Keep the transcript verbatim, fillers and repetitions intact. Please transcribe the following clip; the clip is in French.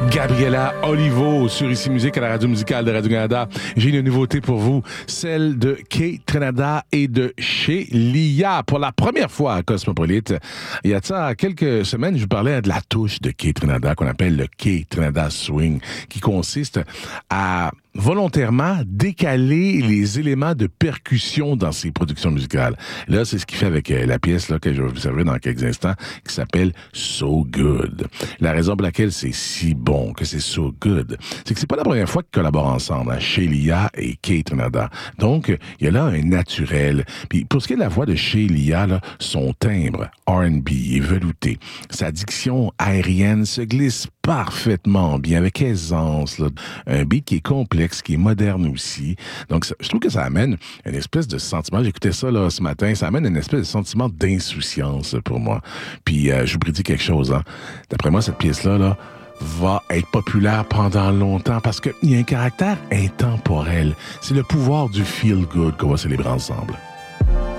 Gabriela Olivo sur Ici Musique à la radio musicale de Radio-Canada. J'ai une nouveauté pour vous, celle de Kate Ranada et de chez Lia. Pour la première fois à Cosmopolite, il y a de ça quelques semaines, je vous parlais de la touche de Kate Ranada qu'on appelle le Kate Ranada Swing, qui consiste à volontairement décaler les éléments de percussion dans ses productions musicales. Là, c'est ce qu'il fait avec euh, la pièce là, que je vais vous servir dans quelques instants, qui s'appelle So Good. La raison pour laquelle c'est si bon, que c'est so good, c'est que c'est pas la première fois qu'ils collaborent ensemble, hein, chez Lia et Kate Ranada. Donc, il y a là un naturel. Puis pour ce qui est de la voix de chez Lia, là, son timbre R and B est velouté. Sa diction aérienne se glisse parfaitement bien, avec aisance. Là. Un beat qui est complexe, qui est moderne aussi. Donc, ça, je trouve que ça amène une espèce de sentiment. J'écoutais ça là, ce matin. Ça amène une espèce de sentiment d'insouciance pour moi. Puis, euh, je vous prédis quelque chose. Hein. D'après moi, cette pièce-là, là, va être populaire pendant longtemps parce qu'il y a un caractère intemporel. C'est le pouvoir du feel good qu'on va célébrer ensemble.